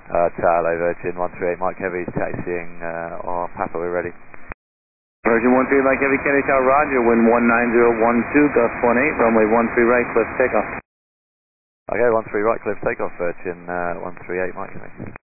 Tower, Virgin 138, Mike Heavy taxiing on Papa, we're ready. Virgin 13 Mike Heavy, Kennedy Tower, roger, wind 19012, gust 18, runway 13 right, cliff takeoff. Okay, 13 right, cliff takeoff, Virgin 138, Mike Heavy.